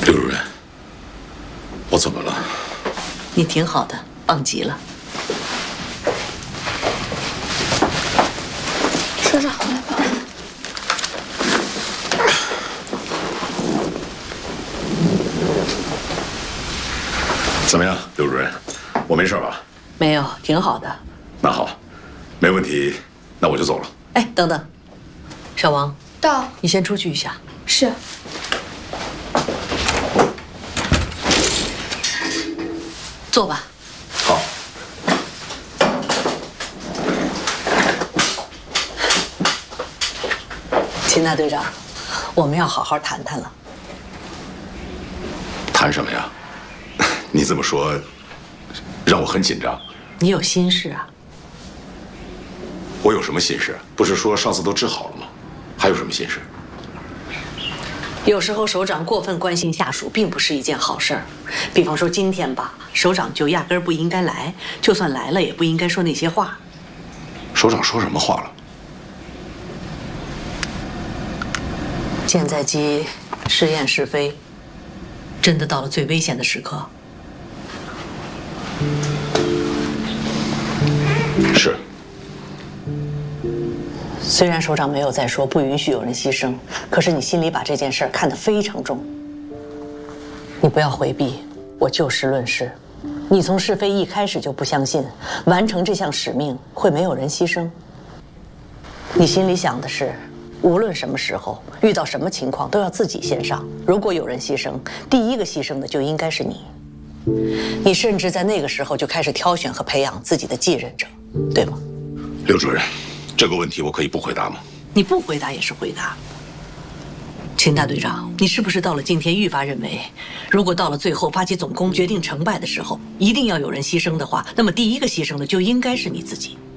刘主任，我怎么了？ 你挺好的，棒极了。 首长， 怎么样，刘主任？我没事吧？ 没有，挺好的。 那好，没问题，那我就走了。 哎，等等，小王， 到。 你先出去一下。 是。 坐吧。 好。 秦大队长，我们要好好谈谈了。 谈什么呀？你这么说，让我很紧张。 你有心事啊？ 我有什么心事？不是说上次都治好了吗？还有什么心事？ 有时候首长过分关心下属，并不是一件好事儿。比方说今天吧，首长就压根儿不应该来，就算来了，也不应该说那些话。 首长说什么话了？ 舰载机试验试飞，真的到了最危险的时刻。 是。 虽然首长没有再说不允许有人牺牲，可是你心里把这件事看得非常重。你不要回避，我就事论事。你从试飞一开始就不相信完成这项使命会没有人牺牲。你心里想的是，无论什么时候遇到什么情况都要自己先上。如果有人牺牲，第一个牺牲的就应该是你。你甚至在那个时候就开始挑选和培养自己的继任者，对吗？ 刘主任，这个问题我可以不回答吗？ 你不回答也是回答。秦大队长，你是不是到了今天愈发认为，如果到了最后发起总攻决定成败的时候，一定要有人牺牲的话，那么第一个牺牲的就应该是你自己？